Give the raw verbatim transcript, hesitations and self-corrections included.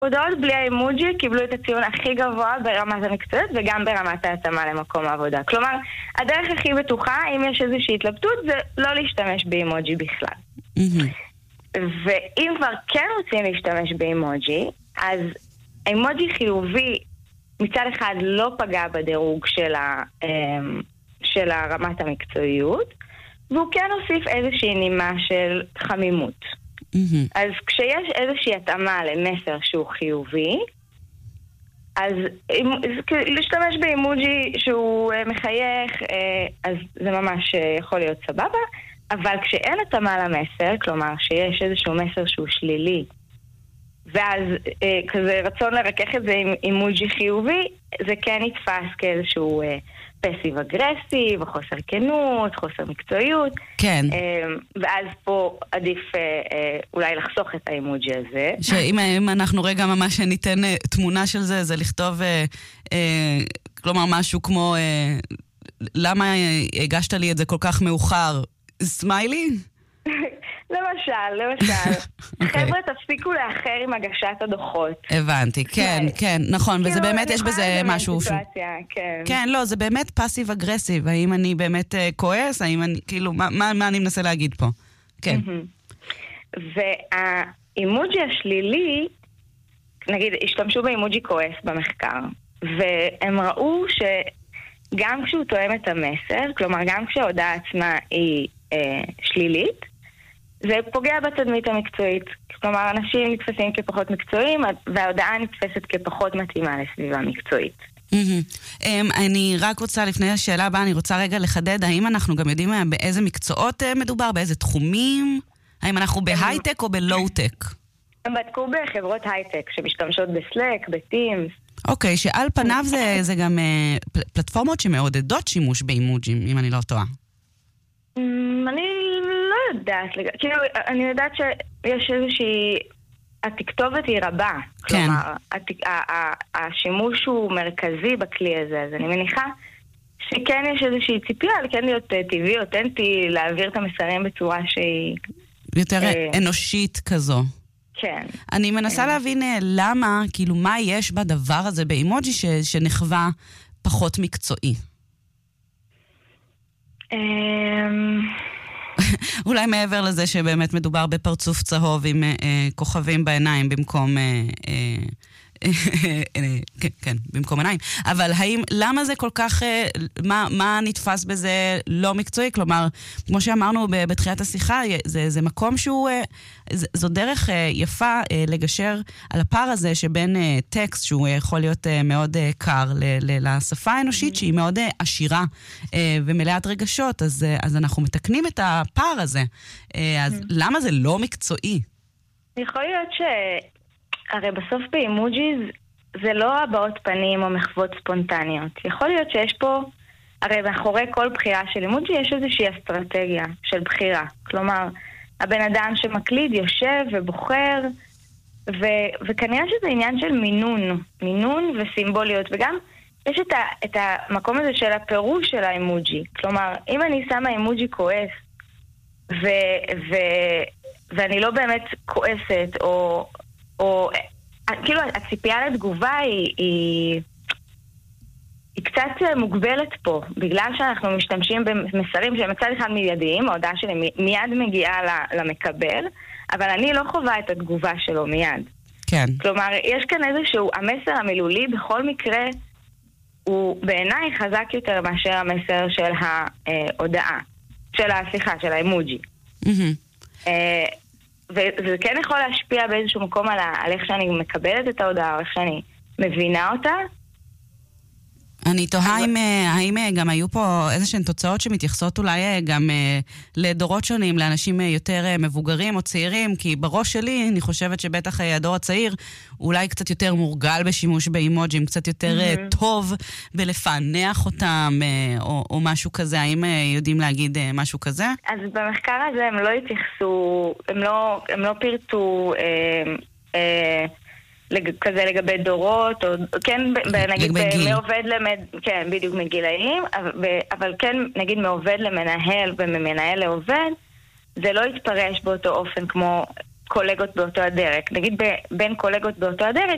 הודעות בלי האימוג'י קיבלו את הציון הכי גבוה ברמת המקצועית וגם ברמת ההתאמה למקום העבודה. כלומר, הדרך הכי בטוחה, אם יש איזושהי התלבטות, זה לא להשתמש באימוג'י בכלל. ואם כבר כן רוצים להשתמש באימוג'י, אז האימוג'י חיובי מצד אחד לא פגע בדירוג של, ה, של הרמת המקצועיות, והוא כן הוסיף איזושהי נימה של חמימות. Mm-hmm. אז כשיש איזושהי התאמה למסר שהוא חיובי, אז להשתמש באימוג'י שהוא מחייך, אז זה ממש יכול להיות סבבה, אבל כשאין התאמה למסר, כלומר שיש איזשהו מסר שהוא שלילי, ואז כזה רצון לרכך את זה עם אימוג'י חיובי, זה כן נתפס כאיזשהו פסיב אגרסיב, או חוסר כנות, חוסר מקצועיות. כן. ואז פה עדיף אולי לחסוך את האימוג'י הזה. שאם אנחנו רגע ממש ניתן תמונה של זה, זה לכתוב, כלומר משהו כמו, למה הגשת לי את זה כל כך מאוחר? סמיילי? למשל, למשל. חבר'ה, תפסיקו לאחר עם הגשת הדוחות. הבנתי, כן, כן, נכון, וזה באמת, יש בזה משהו... כן. כן, לא, זה באמת פאסיב אגרסיב. האם אני באמת כועס? האם אני, כאילו, מה אני מנסה להגיד פה? כן. והאימוג'י השלילי, נגיד, השתמשו באימוג'י כועס במחקר, והם ראו שגם כשהוא תואם את המסר, כלומר, גם כשההודעה עצמה היא שלילית, זה פוגע בתדמית המקצועית. כלומר, אנשים נתפסים כפחות מקצועיים, וההודעה נתפסת כפחות מתאימה לסביבה מקצועית. אני רק רוצה, לפני השאלה הבאה, אני רוצה רגע לחדד, האם אנחנו גם יודעים באיזה מקצועות מדובר, באיזה תחומים? האם אנחנו בהייטק או בלואו-טק? הם בדקו בחברות הייטק, שמשתמשות בסלק, בטימס. אוקיי, שעל פניו זה גם פלטפורמות שמעודדות שימוש באימוג'ים, אם אני לא טועה. אני לא יודעת, כאילו, אני יודעת שיש איזושהי, התכתובת היא רבה, כלומר, השימוש הוא מרכזי בכלי הזה, אז אני מניחה שכן יש איזושהי ציפייה, כן להיות טבעי, אותנטי, להעביר את המסרים בצורה שהיא... יותר אנושית כזו. כן. אני מנסה להבין למה, כאילו, מה יש בדבר הזה באימוג'י שנחווה פחות מקצועי. אולי מעבר לזה שבאמת מדובר בפרצוף צהוב עם כוכבים בעיניים במקום כן, במקום עיניים. אבל האם, למה זה כל כך, מה, מה נתפס בזה לא מקצועי? כלומר, כמו שאמרנו בתחילת השיחה, זה, זה מקום שהוא, זו דרך יפה לגשר על הפער הזה שבין טקסט, שהוא יכול להיות מאוד קר לשפה האנושית, שהיא מאוד עשירה ומלאת רגשות, אז, אז אנחנו מתקנים את הפער הזה. אז למה זה לא מקצועי? יכול להיות ש... הרי בסוף באימוג'יז זה לא הבעות פנים או מחוות ספונטניות. יכול להיות שיש פה, הרי מאחורי כל בחירה של אימוג'י יש איזושהי אסטרטגיה של בחירה. כלומר, הבן אדם שמקליד יושב ובוחר, ו- וכנראה שזה עניין של מינון, מינון וסימבוליות, וגם יש את, ה- את המקום הזה של הפירוש של האימוג'י. כלומר, אם אני שמה אימוג'י כועס, ו- ו- ואני לא באמת כועסת, או... או, כאילו, הציפייה לתגובה היא, היא, היא קצת מוגבלת פה, בגלל שאנחנו משתמשים במסרים שהם מצד אחד מיידיים, ההודעה שלי מיד מגיעה למקבל, אבל אני לא חווה את התגובה שלו מיד. כן. כלומר, יש כאן איזשהו, המסר המילולי בכל מקרה, הוא בעיניי חזק יותר מאשר המסר של ההודעה, של הסליחה, של האימוג'י. Mm-hmm. וזה כן יכול להשפיע באיזשהו מקום על, על איך שאני מקבלת את ההודעה, או איך שאני מבינה אותה. אני תוהה אם, האם גם היו פה איזשהן תוצאות שמתייחסות אולי גם לדורות שונים, לאנשים יותר מבוגרים או צעירים, כי בראש שלי אני חושבת שבטח הדור הצעיר אולי קצת יותר מורגל בשימוש באימוג'ים, קצת יותר mm-hmm. טוב בלפענח אותם או, או משהו כזה. האם יודעים להגיד משהו כזה? אז במחקר הזה הם לא התייחסו, הם לא, הם לא פירטו... אה, אה, כזה לגבי דורות, או כן, נגיד, מעובד למד, כן, בדיוק מגילאים, אבל כן, נגיד, מעובד למנהל וממנהל לעובד, זה לא יתפרש באותו אופן כמו קולגות באותו הדרג. נגיד, בין קולגות באותו הדרג,